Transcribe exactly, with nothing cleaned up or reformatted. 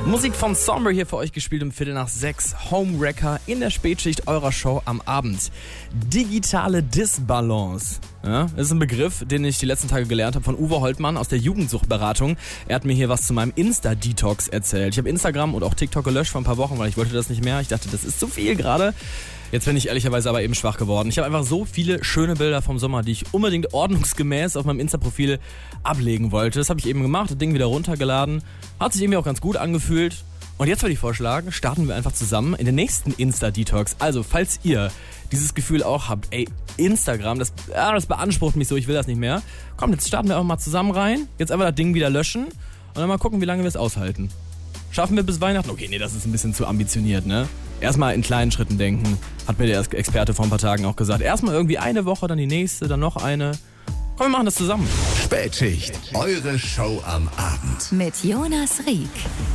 Musik von Somber hier für euch gespielt um Viertel nach sechs. Homewrecker in der Spätschicht eurer Show am Abend. Digitale Disbalance. Ja, das ist ein Begriff, den ich die letzten Tage gelernt habe von Uwe Holtmann aus der Jugendsuchtberatung. Er hat mir hier was zu meinem Insta-Detox erzählt. Ich habe Instagram und auch TikTok gelöscht vor ein paar Wochen, weil ich wollte das nicht mehr. Ich dachte, das ist zu viel gerade. Jetzt bin ich ehrlicherweise aber eben schwach geworden. Ich habe einfach so viele schöne Bilder vom Sommer, die ich unbedingt ordnungsgemäß auf meinem Insta-Profil ablegen wollte. Das habe ich eben gemacht, das Ding wieder runtergeladen. Hat sich irgendwie auch ganz gut angefühlt. Und jetzt würde ich vorschlagen, starten wir einfach zusammen in den nächsten Insta-Detox. Also, falls ihr dieses Gefühl auch habt, ey, Instagram, das, ja, das beansprucht mich so, ich will das nicht mehr. Komm, jetzt starten wir einfach mal zusammen rein. Jetzt einfach das Ding wieder löschen und dann mal gucken, wie lange wir es aushalten. Schaffen wir bis Weihnachten? Okay, nee, das ist ein bisschen zu ambitioniert, ne? Erstmal in kleinen Schritten denken, hat mir der Experte vor ein paar Tagen auch gesagt. Erstmal irgendwie eine Woche, dann die nächste, dann noch eine. Komm, wir machen das zusammen. Spätschicht, eure Show am Abend. Mit Jonas Rieck.